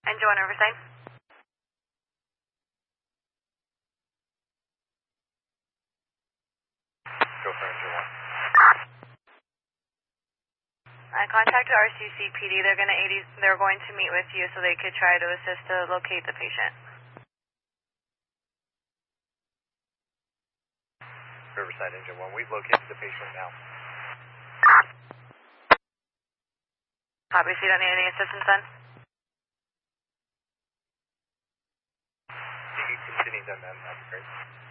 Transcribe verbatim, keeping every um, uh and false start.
Engine one Riverside. Go for engine one. I contacted R C C P D. They're going to they're going to meet with you so they could try to assist to locate the patient. Riverside engine one. We've located the patient now. Copy. So you don't need any assistance then? If you could continue then, then that'd be great.